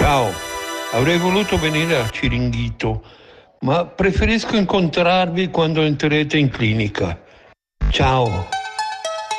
Ciao, avrei voluto venire a Ciringhito, ma preferisco incontrarvi quando entrerete in clinica. Ciao.